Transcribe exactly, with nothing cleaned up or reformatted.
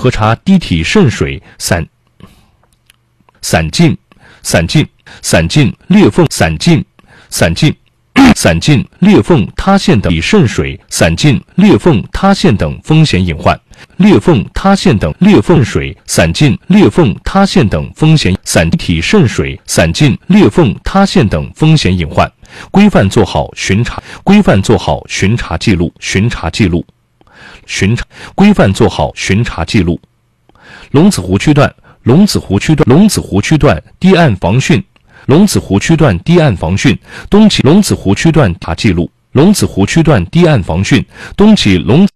核查滴体渗水散散尽散尽散尽裂缝散尽散尽散尽裂缝塌陷等渗水散尽裂缝塌陷等风险隐患。裂缝塌陷等裂缝水散尽裂缝塌陷等风险散体渗水散尽裂缝塌陷等风险隐患。规范做好巡查规范做好巡查记录巡查记录巡查规范做好巡查记录。龙子湖区段龙子湖区段龙子湖区段堤岸防汛龙子湖区段堤岸防汛东起龙子湖区段查记录龙子湖区段堤岸防汛东起龙